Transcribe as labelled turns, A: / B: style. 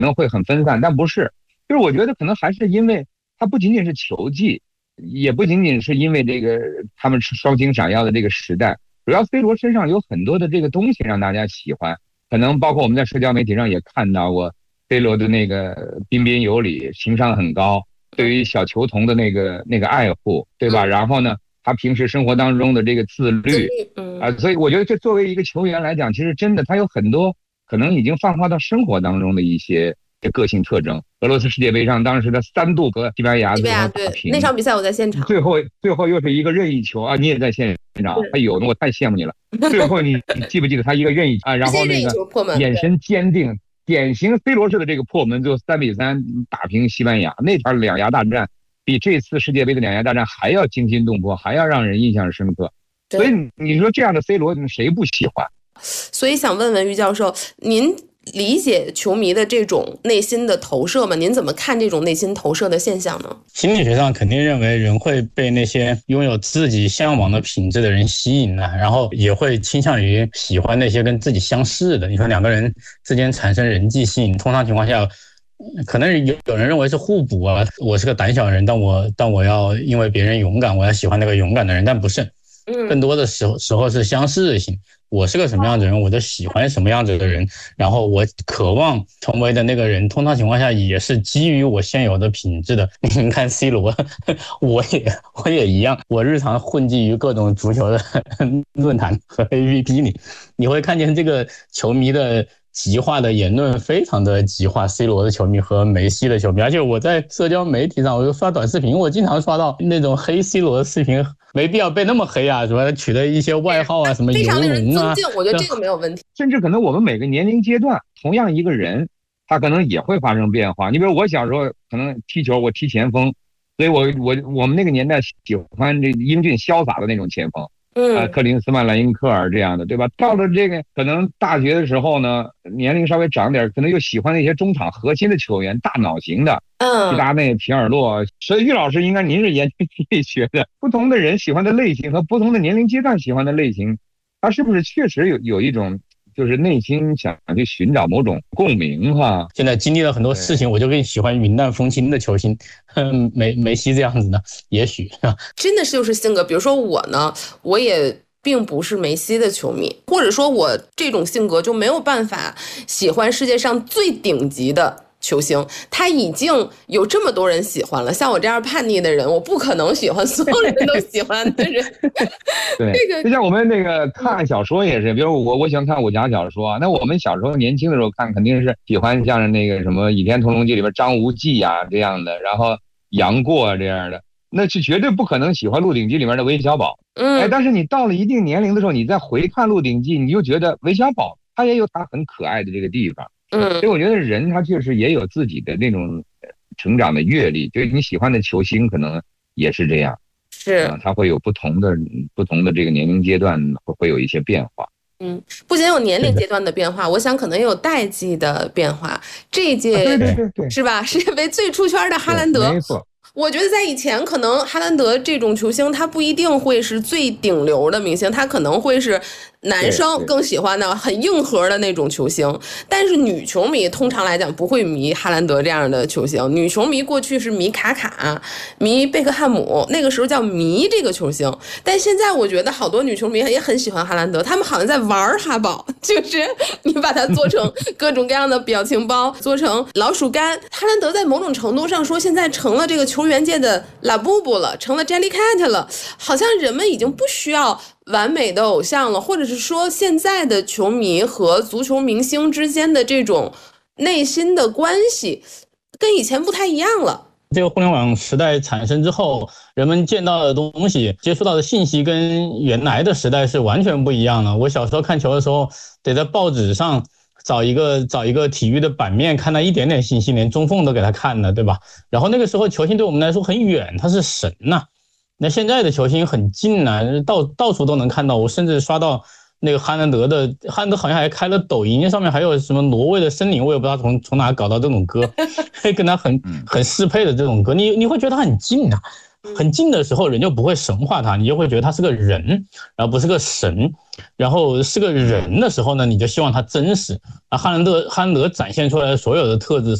A: 能会很分散，但不是，就是我觉得可能还是因为它不仅仅是球技，也不仅仅是因为这个他们是双星闪耀的这个时代，主要 C 罗身上有很多的这个东西让大家喜欢，可能包括我们在社交媒体上也看到过 C 罗的那个彬彬有礼，情商很高，对于小球童的那个爱护，对吧？然后呢，他平时生活当中的这个自律，所以我觉得这作为一个球员来讲，其实真的他有很多可能已经泛化到生活当中的一些个性特征。俄罗斯世界杯上当时的3度和西班牙
B: 对那场比赛我在现场，
A: 最后又是一个任意球啊，你也在现场，哎呦，我太羡慕你了。最后你记不记得他一个任意啊，然后那个眼神坚定，典型 C 罗式的这个破门，最后3-3打平西班牙，那场两牙大战比这次世界杯的两牙大战还要惊心动魄，还要让人印象深刻。所以你说这样的 C 罗谁不喜欢？
B: 所以想问问于教授，您理解球迷的这种内心的投射吗？您怎么看这种内心投射的现象呢？
C: 心理学上肯定认为人会被那些拥有自己向往的品质的人吸引了，然后也会倾向于喜欢那些跟自己相似的。你说两个人之间产生人际吸引，通常情况下可能有人认为是互补啊，我是个胆小人，但我要因为别人勇敢，我要喜欢那个勇敢的人，但不是，更多的时候是相似性。我是个什么样子的人，我就喜欢什么样子的人，然后我渴望成为的那个人，通常情况下也是基于我现有的品质的。你看 C 罗，我也一样，我日常混迹于各种足球的论坛和 APP 里，你会看见这个球迷的极化的言论非常的极化 ，C 罗的球迷和梅西的球迷，而且我在社交媒体上，我就刷短视频，我经常刷到那种黑 C 罗的视频，没必要被那么黑啊，什么取的一些外号啊，什么游龙啊，
B: 我觉得这个没有问题。
A: 甚至可能我们每个年龄阶段，同样一个人，他可能也会发生变化。你比如我小时候可能踢球，我踢前锋，所以我们那个年代喜欢这英俊潇洒的那种前锋。克林斯曼、莱因克尔这样的，对吧？到了这个可能大学的时候呢，年龄稍微长点，可能又喜欢那些中场核心的球员，大脑型的，齐达内、皮尔洛。所以于老师应该您是研究经济学的，不同的人喜欢的类型和不同的年龄阶段喜欢的类型，他是不是确实有一种就是内心想去寻找某种共鸣哈？
C: 现在经历了很多事情，我就更喜欢云淡风轻的球星，梅西这样子的，也许
B: 真的是就是性格。比如说我呢，我也并不是梅西的球迷，或者说我这种性格就没有办法喜欢世界上最顶级的球星，他已经有这么多人喜欢了，像我这样叛逆的人，我不可能喜欢所有人都喜欢的人。
A: 对，这个就像我们那个看小说也是，比如我喜欢看武侠小说，那我们小时候年轻的时候看，肯定是喜欢像是那个什么《倚天屠龙记》里边张无忌啊这样的，然后杨过这样的，那是绝对不可能喜欢《鹿鼎记》里面的韦小宝。但是你到了一定年龄的时候，你再回看《鹿鼎记》，你就觉得韦小宝他也有他很可爱的这个地方。所以我觉得人他确实也有自己的那种成长的阅历，就是你喜欢的球星可能也是这样，
B: 是
A: 他会有不同的这个年龄阶段会有一些变化。
B: 不仅有年龄阶段的变化，我想可能也有代际的变化。这一届
A: 对
B: 是吧？世界杯最出圈的哈兰德，
A: 没错。
B: 我觉得在以前可能哈兰德这种球星他不一定会是最顶流的明星，他可能会是男生更喜欢的很硬核的那种球星，但是女球迷通常来讲不会迷哈兰德这样的球星，女球迷过去是迷卡卡、迷贝克汉姆，那个时候叫迷这个球星，但现在我觉得好多女球迷也很喜欢哈兰德，他们好像在玩哈宝，就是你把它做成各种各样的表情包，做成老鼠干。哈兰德在某种程度上说现在成了这个球员界的拉布布了，成了 Jellycat 了，好像人们已经不需要完美的偶像了，或者是说现在的球迷和足球明星之间的这种内心的关系跟以前不太一样了。
C: 这个互联网时代产生之后，人们见到的东西、接触到的信息跟原来的时代是完全不一样的。我小时候看球的时候，得在报纸上找一个体育的版面，看到一点点信息，连中缝都给他看了，对吧？然后那个时候球星对我们来说很远，他是神呐。那现在的球星很近啊，到处都能看到。我甚至刷到那个哈兰德好像还开了抖音，上面还有什么挪威的森林，我也不知道从哪搞到这种歌，跟他很适配的这种歌，你会觉得他很近啊。 很近的时候，人就不会神化他，你就会觉得他是个人，然后不是个神。然后是个人的时候呢，你就希望他真实。哈兰德展现出来的所有的特质